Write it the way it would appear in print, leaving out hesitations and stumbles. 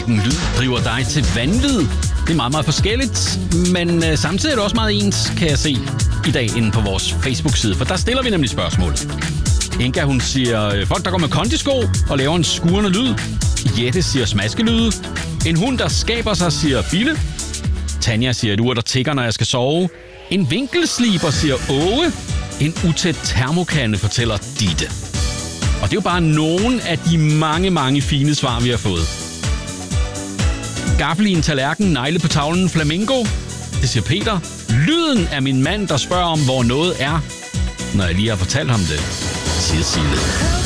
hvilken lyd driver dig til vanvid? Det er meget, meget forskelligt, men samtidig er det også meget ens, kan jeg se i dag inde på vores Facebook-side, for der stiller vi nemlig spørgsmål. Inga, hun siger, folk der går med kondisko og laver en skurrende lyd. Jette siger smaskelyde. En hund, der skaber sig, siger Bille. Tanja siger et ur, der tikker, når jeg skal sove. En vinkelsliber, siger Åge. En utæt termokande, fortæller Ditte. Og det er jo bare nogle af de mange, mange fine svar, vi har fået. Gaffel i en tallerken, negle på tavlen, flamingo. Det siger Peter. Lyden af min mand, der spørger om, hvor noget er, når jeg lige har fortalt ham det, siger Sille.